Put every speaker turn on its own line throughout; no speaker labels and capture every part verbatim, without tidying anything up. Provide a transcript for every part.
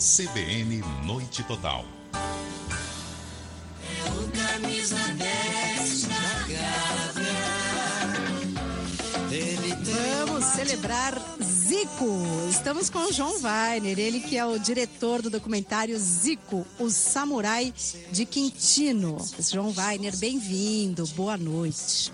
C B N Noite Total.
É o camisa dez da Gávea.
Vamos celebrar Zico. Estamos com o João Weiner, ele que é o diretor do documentário Zico, o Samurai de Quintino. João Weiner, bem-vindo, boa noite.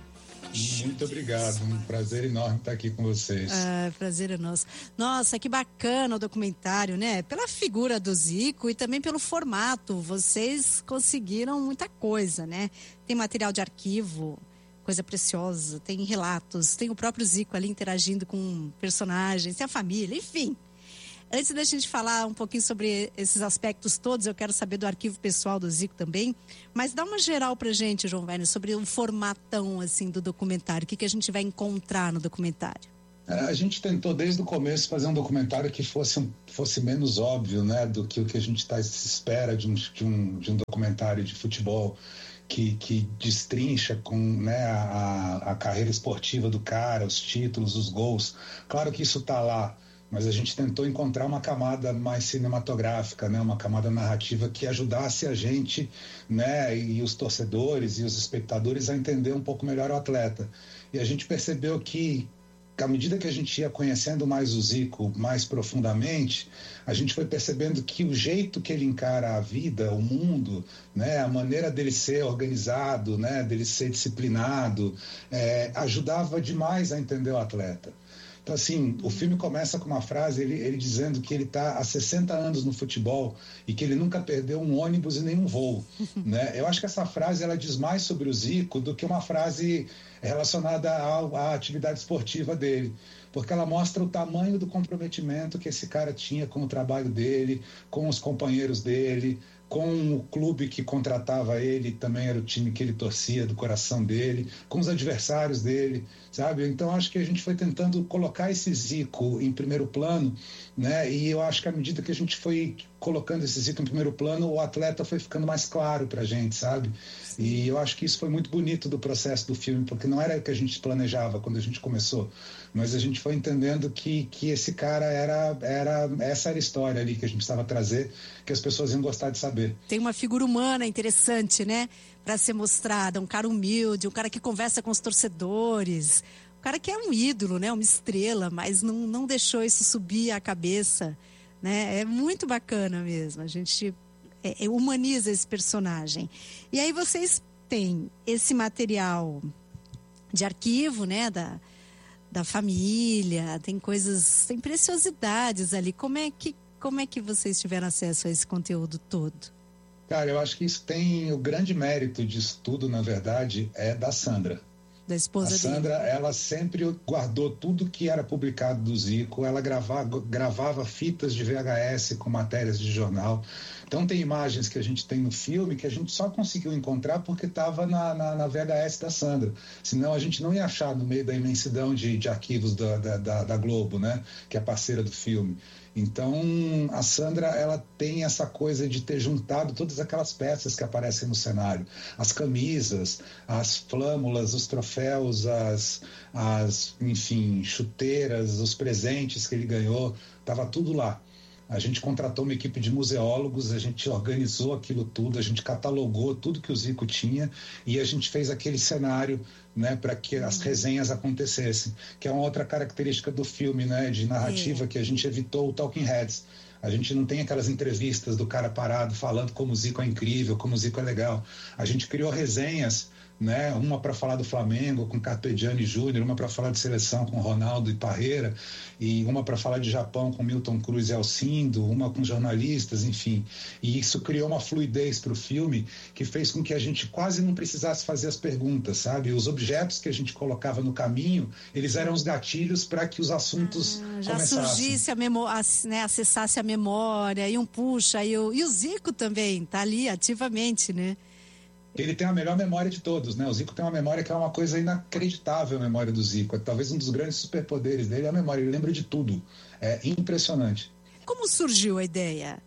Muito obrigado, um prazer enorme estar aqui com vocês.
Ah, prazer é nosso. Nossa, que bacana o documentário, né? Pela figura do Zico e também pelo formato, vocês conseguiram muita coisa, né? Tem material de arquivo, coisa preciosa, tem relatos, tem o próprio Zico ali interagindo com personagens, tem a família, enfim. Antes da gente falar um pouquinho sobre esses aspectos todos, eu quero saber do arquivo pessoal do Zico também, mas dá uma geral pra gente, João Weiner, sobre o formatão assim, do documentário, o que, que a gente vai encontrar no documentário.
A gente tentou desde o começo fazer um documentário que fosse, fosse menos óbvio, né, do que o que a gente tá, se espera de um, de, um, de um documentário de futebol que, que destrincha com, né, a, a carreira esportiva do cara, os títulos, os gols. Claro que isso tá lá, mas a gente tentou encontrar uma camada mais cinematográfica, né? Uma camada narrativa que ajudasse a gente, né? E os torcedores e os espectadores a entender um pouco melhor o atleta. E a gente percebeu que, à medida que a gente ia conhecendo mais o Zico mais profundamente, a gente foi percebendo que o jeito que ele encara a vida, o mundo, né? A maneira dele ser organizado, né? Dele ser disciplinado, é, ajudava demais a entender o atleta. Então, assim, o filme começa com uma frase, ele, ele dizendo que ele está há sessenta anos no futebol e que ele nunca perdeu um ônibus e nenhum voo, né? Eu acho que essa frase, ela diz mais sobre o Zico do que uma frase relacionada à, à atividade esportiva dele, porque ela mostra o tamanho do comprometimento que esse cara tinha com o trabalho dele, com os companheiros dele, com o clube que contratava ele, também era o time que ele torcia do coração dele, com os adversários dele, sabe? Então acho que a gente foi tentando colocar esse Zico em primeiro plano, né? E eu acho que à medida que a gente foi colocando esse Zico em primeiro plano, o atleta foi ficando mais claro pra gente, sabe? Sim. E eu acho que isso foi muito bonito do processo do filme, porque não era o que a gente planejava quando a gente começou, mas a gente foi entendendo que, que esse cara era, era, essa era a história ali que a gente precisava trazer, que as pessoas iam gostar de saber.
Tem uma figura humana interessante, né? Para ser mostrada, um cara humilde, um cara que conversa com os torcedores, um cara que é um ídolo, né? Uma estrela, mas não, não deixou isso subir a cabeça, né? É muito bacana mesmo, a gente é, é, humaniza esse personagem. E aí vocês têm esse material de arquivo, né? Da, da família, tem coisas, tem preciosidades ali. Como é que, como é que vocês tiveram acesso a esse conteúdo todo?
Cara, eu acho que isso tem o grande mérito disso tudo, na verdade, é da Sandra.
Da esposa
a Sandra,
dele.
Ela sempre guardou tudo que era publicado do Zico, ela gravava, gravava fitas de V H S com matérias de jornal. Então tem imagens que a gente tem no filme que a gente só conseguiu encontrar porque estava na, na, na V H S da Sandra. Senão a gente não ia achar no meio da imensidão de, de arquivos da, da, da, da Globo, né? Que é parceira do filme. Então, a Sandra, ela tem essa coisa de ter juntado todas aquelas peças que aparecem no cenário. As camisas, as flâmulas, os troféus, as, as enfim, chuteiras, os presentes que ele ganhou, estava tudo lá. A gente contratou uma equipe de museólogos, a gente organizou aquilo tudo, a gente catalogou tudo que o Zico tinha e a gente fez aquele cenário, né, para que as resenhas acontecessem, que é uma outra característica do filme, né, de narrativa, é. Que a gente evitou o Talking Heads. A gente não tem aquelas entrevistas do cara parado falando como o Zico é incrível, como o Zico é legal. A gente criou resenhas, né, uma para falar do Flamengo com Carpegiani Júnior, uma para falar de seleção com Ronaldo e Parreira, e uma para falar de Japão com Milton Cruz e Alcindo, uma com jornalistas, enfim. E isso criou uma fluidez para o filme que fez com que a gente quase não precisasse fazer as perguntas, sabe? Os objetos que a gente colocava no caminho, eles eram os gatilhos para que os assuntos
ah, já
começassem.
surgisse a memória, né, acessasse a memória, e um puxa, e o, e o Zico também tá ali ativamente, né?
Ele tem a melhor memória de todos, né? O Zico tem uma memória que é uma coisa inacreditável, a memória do Zico. É talvez um dos grandes superpoderes dele é a memória, ele lembra de tudo. É impressionante.
Como surgiu a ideia?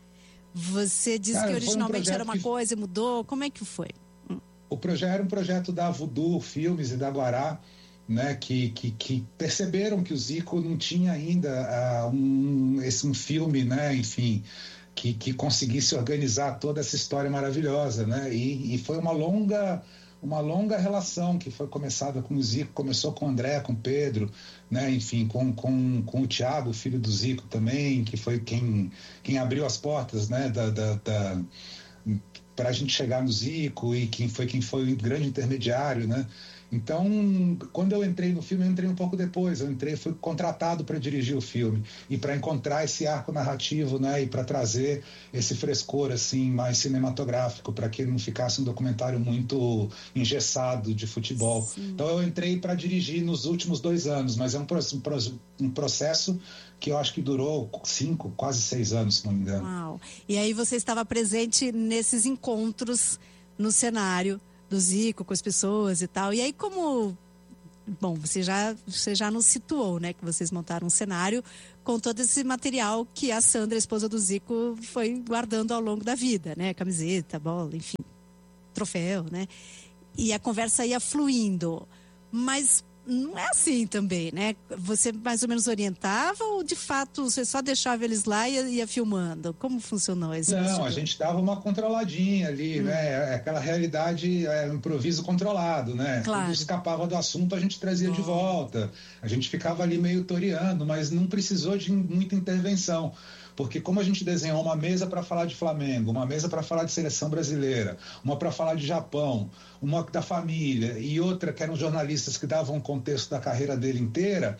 Você disse Cara, que originalmente um era uma que... coisa e mudou, como é que foi?
O projeto era um projeto da Voodoo Filmes e da Guará, né, que, que, que perceberam que o Zico não tinha ainda uh, um, esse, um filme, né, enfim, que, que conseguisse organizar toda essa história maravilhosa, né, e, e foi uma longa, uma longa relação que foi começada com o Zico, começou com o André, com o Pedro, né, enfim, com, com, com o Thiago, filho do Zico também, que foi quem, quem abriu as portas, né, da, da, da para a gente chegar no Zico, e quem foi quem foi o grande intermediário, né? Então, quando eu entrei no filme, eu entrei um pouco depois. Eu entrei, fui contratado para dirigir o filme e para encontrar esse arco narrativo, né? E para trazer esse frescor assim mais cinematográfico, para que não ficasse um documentário muito engessado de futebol. Sim. Então, eu entrei para dirigir nos últimos dois anos, mas é um, um processo que eu acho que durou cinco, quase seis anos, se não me engano.
Uau. E aí você estava presente nesses encontros no cenário do Zico com as pessoas e tal. E aí como... Bom, você já, você já nos situou, né? Que vocês montaram um cenário com todo esse material que a Sandra, a esposa do Zico, foi guardando ao longo da vida, né? Camiseta, bola, enfim, troféu, né? E a conversa ia fluindo. Mas não é assim também, né? Você mais ou menos orientava ou de fato você só deixava eles lá e ia, ia filmando? Como funcionou isso?
Não, a gente dava uma controladinha ali, hum. né? Aquela realidade, é, um improviso controlado, né?
Claro.
Quando escapava do assunto, a gente trazia oh. de volta. A gente ficava ali meio toreando, mas não precisou de muita intervenção. Porque como a gente desenhou uma mesa para falar de Flamengo, uma mesa para falar de seleção brasileira, uma para falar de Japão, uma da família e outra que eram jornalistas que davam um contexto da carreira dele inteira,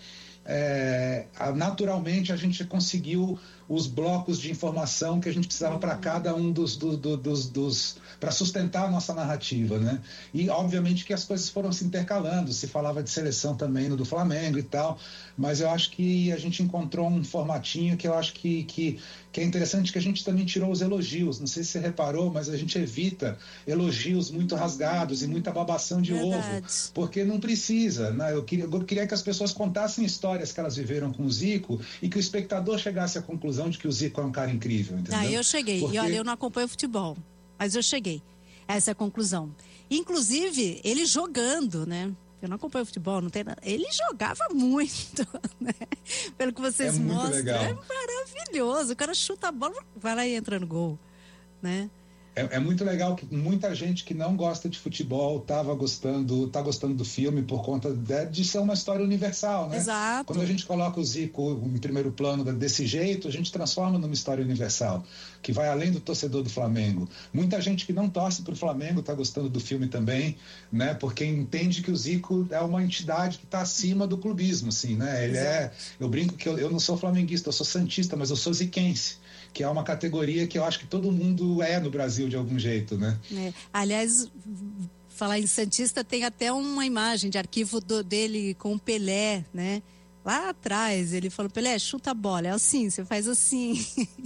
é, naturalmente a gente conseguiu os blocos de informação que a gente precisava para cada um dos, do, do, dos, dos para sustentar a nossa narrativa, né? E obviamente que as coisas foram se intercalando, se falava de seleção também no do Flamengo e tal, mas eu acho que a gente encontrou um formatinho que eu acho que, que, que é interessante, que a gente também tirou os elogios, não sei se você reparou, mas a gente evita elogios muito rasgados e muita babação de
Verdade.
ovo, porque não precisa, né? Eu queria, eu queria que as pessoas contassem histórias que elas viveram com o Zico e que o espectador chegasse à conclusão de que o Zico é um cara incrível, entendeu?
Ah, eu cheguei.
Porque...
E olha, eu não acompanho futebol, mas eu cheguei a essa conclusão. Inclusive, ele jogando, né? Eu não acompanho futebol, não tem nada. Ele jogava muito, né? Pelo que vocês
é
mostram.
Legal.
É maravilhoso. O cara chuta a bola, vai lá e entra no gol, né?
É, é muito legal que muita gente que não gosta de futebol tava gostando, tá gostando do filme por conta de, de ser uma história universal, né?
Exato.
Quando a gente coloca o Zico em primeiro plano desse jeito, a gente transforma numa história universal, que vai além do torcedor do Flamengo. Muita gente que não torce pro Flamengo tá gostando do filme também, né? Porque entende que o Zico é uma entidade que está acima do clubismo, assim, né? Ele Exato. é... Eu brinco que eu, eu não sou flamenguista, eu sou santista, mas eu sou ziquense, que é uma categoria que eu acho que todo mundo é no Brasil de algum jeito, né?
É. Aliás, falar em santista, tem até uma imagem de arquivo do, dele com o Pelé, né? Lá atrás, ele falou, Pelé, chuta a bola. É assim, você faz assim.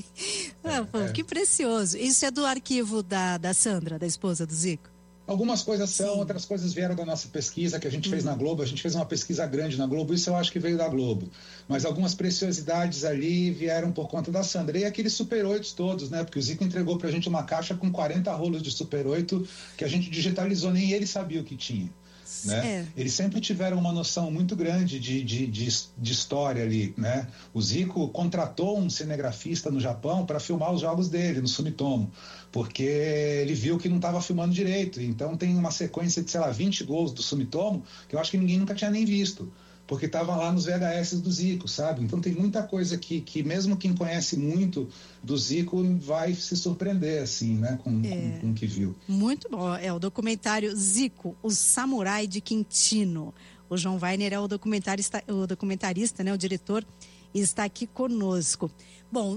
ah, é, pô, é. Que precioso. Isso é do arquivo da, da Sandra, da esposa do Zico?
Algumas coisas são, Sim. outras coisas vieram da nossa pesquisa que a gente uhum. fez na Globo. A gente fez uma pesquisa grande na Globo, isso eu acho que veio da Globo. Mas algumas preciosidades ali vieram por conta da Sandra. E aqueles Super oito todos, né? Porque o Zico entregou pra gente uma caixa com quarenta rolos de Super oito que a gente digitalizou, nem ele sabia o que tinha. Né? É. Eles sempre tiveram uma noção muito grande de, de, de, de história ali, né? O Zico contratou um cinegrafista no Japão para filmar os jogos dele no Sumitomo, porque ele viu que não estava filmando direito. Então tem uma sequência de, sei lá, vinte gols do Sumitomo que eu acho que ninguém nunca tinha nem visto, porque estava lá nos V H S do Zico, sabe? Então tem muita coisa que, que mesmo quem conhece muito do Zico vai se surpreender, assim, né? Com, é, com, com o que viu.
Muito bom. É o documentário Zico, o Samurai de Quintino. O João Weiner é o documentarista, o documentarista, né? O diretor, e está aqui conosco. Bom,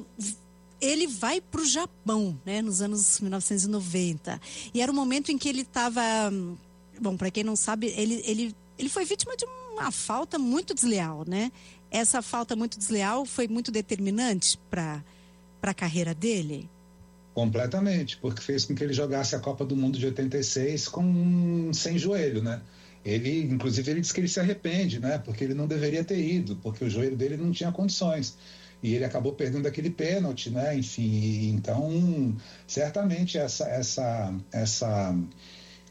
ele vai para o Japão, né? Nos anos mil novecentos e noventa. E era o momento em que ele estava... Bom, para quem não sabe, ele, ele, ele foi vítima de uma falta muito desleal, né? Essa falta muito desleal foi muito determinante para para a carreira dele?
Completamente, porque fez com que ele jogasse a Copa do Mundo de oitenta e seis com sem joelho, né? Ele, inclusive, ele disse que ele se arrepende, né? Porque ele não deveria ter ido, porque o joelho dele não tinha condições. E ele acabou perdendo aquele pênalti, né? Enfim, então, certamente essa essa essa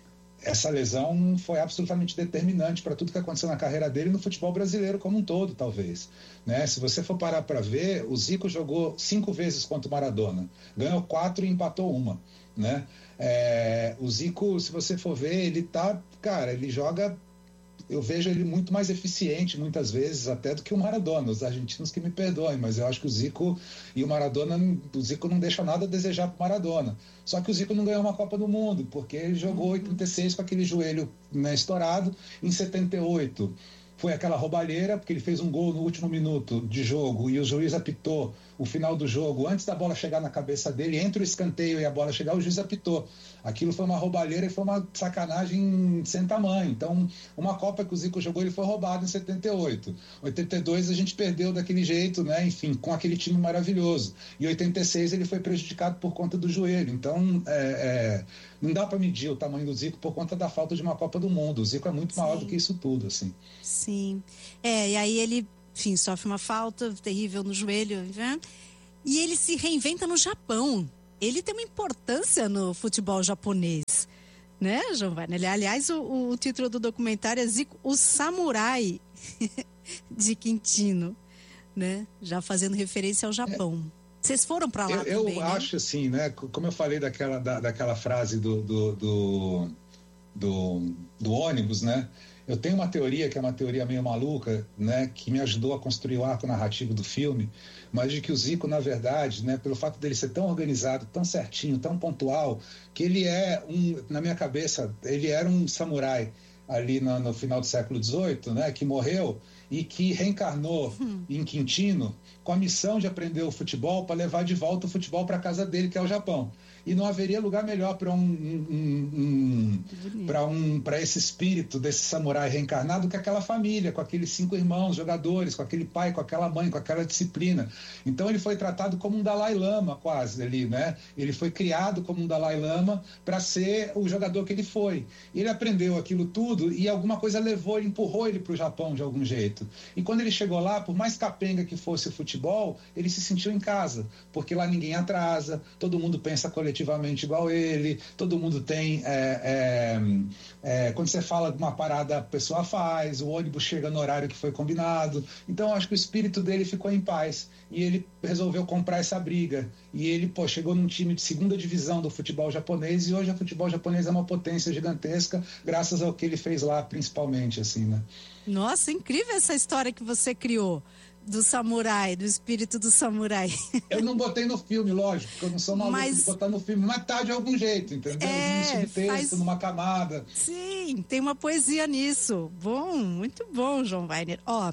essa lesão foi absolutamente determinante para tudo que aconteceu na carreira dele e no futebol brasileiro como um todo, talvez. Né? Se você for parar para ver, o Zico jogou cinco vezes contra o Maradona, ganhou quatro e empatou uma. Né? É, o Zico, se você for ver, ele tá, cara, ele joga, eu vejo ele muito mais eficiente muitas vezes até do que o Maradona, os argentinos que me perdoem, mas eu acho que o Zico e o Maradona, o Zico não deixa nada a desejar pro Maradona, só que o Zico não ganhou uma Copa do Mundo, porque ele jogou oitenta e seis com aquele joelho, né, estourado, em setenta e oito foi aquela roubalheira, porque ele fez um gol no último minuto de jogo e o juiz apitou o final do jogo, antes da bola chegar na cabeça dele, entre o escanteio e a bola chegar, o juiz apitou. Aquilo foi uma roubalheira e foi uma sacanagem sem tamanho. Então, uma Copa que o Zico jogou, ele foi roubado em setenta e oito. oitenta e dois a gente perdeu daquele jeito, né? Enfim, com aquele time maravilhoso. E oitenta e seis ele foi prejudicado por conta do joelho. Então, é, é, não dá para medir o tamanho do Zico por conta da falta de uma Copa do Mundo. O Zico é muito Sim. maior do que isso tudo, assim.
Sim. É, e aí ele, enfim, sofre uma falta terrível no joelho, né? E ele se reinventa no Japão. Ele tem uma importância no futebol japonês, né, Giovanni? Aliás, o, o título do documentário é Zico, o Samurai de Quintino, né? Já fazendo referência ao Japão. É. Vocês foram para lá
eu,
também,
Eu
né?
acho assim, né? Como eu falei daquela, da, daquela frase do, do, do, do, do ônibus, né? Eu tenho uma teoria, que é uma teoria meio maluca, né, que me ajudou a construir o arco narrativo do filme, mas de que o Zico, na verdade, né, pelo fato dele ser tão organizado, tão certinho, tão pontual, que ele é, um, na minha cabeça, ele era um samurai ali no, no final do século dezoito, né, que morreu e que reencarnou hum. em Quintino com a missão de aprender o futebol para levar de volta o futebol para a casa dele, que é o Japão. E não haveria lugar melhor para um, um, um, para um, para esse espírito desse samurai reencarnado que aquela família, com aqueles cinco irmãos jogadores, com aquele pai, com aquela mãe, com aquela disciplina. Então ele foi tratado como um Dalai Lama quase ali, né? Ele foi criado como um Dalai Lama para ser o jogador que ele foi. Ele aprendeu aquilo tudo e alguma coisa levou, ele empurrou ele para o Japão de algum jeito. E quando ele chegou lá, por mais capenga que fosse o futebol, ele se sentiu em casa, porque lá ninguém atrasa, todo mundo pensa coletivamente igual ele, todo mundo tem é, é, é, quando você fala de uma parada, a pessoa faz, o ônibus chega no horário que foi combinado. Então acho que o espírito dele ficou em paz e ele resolveu comprar essa briga e ele, pô, chegou num time de segunda divisão do futebol japonês e hoje o futebol japonês é uma potência gigantesca graças ao que ele fez lá, principalmente, assim, né?
Nossa, incrível essa história que você criou do samurai, do espírito do samurai.
Eu não botei no filme, lógico, porque eu não sou maluco mas... de botar no filme, mas tá de algum jeito, entendeu?
É,
num subtexto,
faz...
numa camada.
Sim, tem uma poesia nisso. Bom, muito bom, João Weiner. Ó,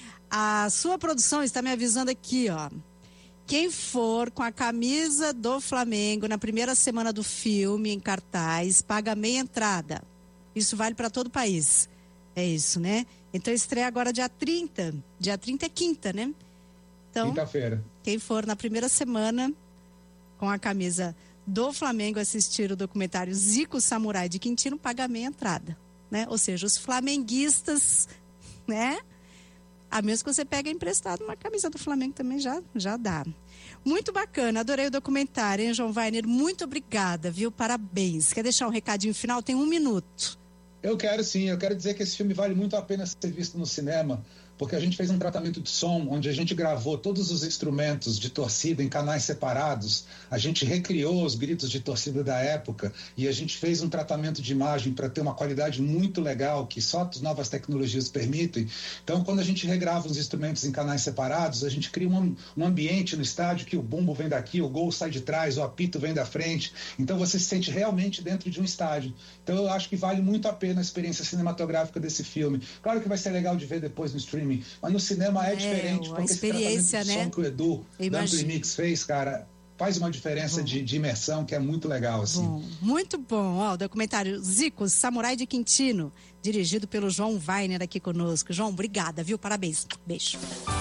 a sua produção está me avisando aqui, ó. Quem for com a camisa do Flamengo na primeira semana do filme, em cartaz, paga meia entrada. Isso vale para todo o país. É isso, né? Então estreia agora dia trinta. Dia trinta é quinta, né? Então,
quinta-feira.
Quem for na primeira semana com a camisa do Flamengo assistir o documentário Zico Samurai de Quintino, paga meia entrada, né? Ou seja, os flamenguistas, né? A menos que você pegue emprestado uma camisa do Flamengo também já, já dá. Muito bacana, adorei o documentário, hein, João Weiner? Muito obrigada, viu? Parabéns. Quer deixar um recadinho final? Tem um minuto.
Eu quero sim, eu quero dizer que esse filme vale muito a pena ser visto no cinema, porque a gente fez um tratamento de som, onde a gente gravou todos os instrumentos de torcida em canais separados, a gente recriou os gritos de torcida da época e a gente fez um tratamento de imagem para ter uma qualidade muito legal, que só as novas tecnologias permitem. Então, quando a gente regrava os instrumentos em canais separados, a gente cria um, um ambiente no estádio que o bumbo vem daqui, o gol sai de trás, o apito vem da frente, então você se sente realmente dentro de um estádio. Então, eu acho que vale muito a pena a experiência cinematográfica desse filme. Claro que vai ser legal de ver depois no streaming, mas no cinema é, é diferente, porque esse tratamento de
né?
som que o Edu da Amplimix fez, cara, faz uma diferença de, de imersão que é muito legal, assim.
Bom, muito bom. Ó, o documentário Zico, Samurai de Quintino, dirigido pelo João Weiner aqui conosco. João, obrigada, viu? Parabéns. Beijo.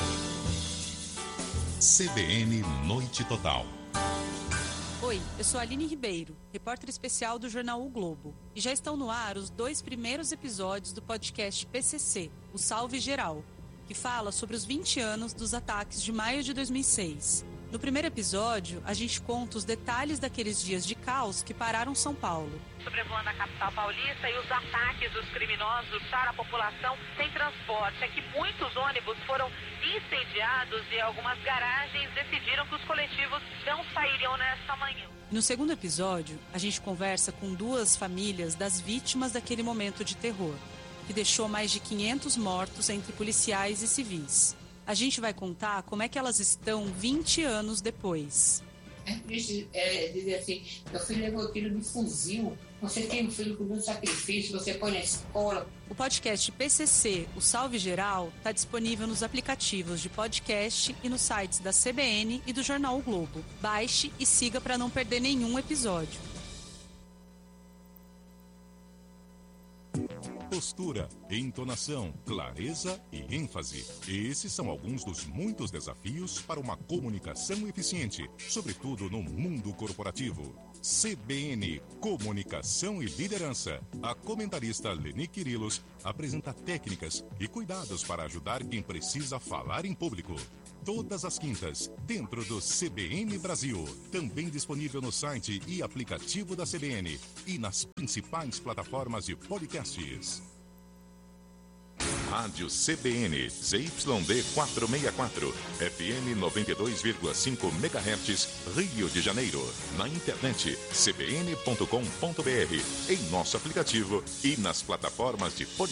C B N Noite Total.
Oi, eu sou a Aline Ribeiro, repórter especial do jornal O Globo. E já estão no ar os dois primeiros episódios do podcast P C C, o Salve Geral, que fala sobre os vinte anos dos ataques de maio de dois mil e seis. No primeiro episódio, a gente conta os detalhes daqueles dias de caos que pararam São Paulo.
Sobrevoando a capital paulista e os ataques dos criminosos deixaram a população sem transporte. É que muitos ônibus foram incendiados e algumas garagens decidiram que os coletivos não sairiam nesta manhã.
No segundo episódio, a gente conversa com duas famílias das vítimas daquele momento de terror, que deixou mais de quinhentos mortos entre policiais e civis. A gente vai contar como é que elas estão vinte anos depois.
É, dizer assim, meu filho levou tiro de fuzil, você tem um filho com muito sacrifício, você põe na escola.
O podcast P C C, o Salve Geral, está disponível nos aplicativos de podcast e nos sites da C B N e do Jornal O Globo. Baixe e siga para não perder nenhum episódio.
Postura, entonação, clareza e ênfase. Esses são alguns dos muitos desafios para uma comunicação eficiente, sobretudo no mundo corporativo. C B N, Comunicação e Liderança. A comentarista Leni Quirilos apresenta técnicas e cuidados para ajudar quem precisa falar em público. Todas as quintas, dentro do C B N Brasil. Também disponível no site e aplicativo da C B N e nas principais plataformas de podcasts. Rádio C B N, Z Y D quatrocentos e sessenta e quatro, F M noventa e dois vírgula cinco megahertz, Rio de Janeiro. Na internet, c b n ponto com ponto b r, em nosso aplicativo e nas plataformas de podcast.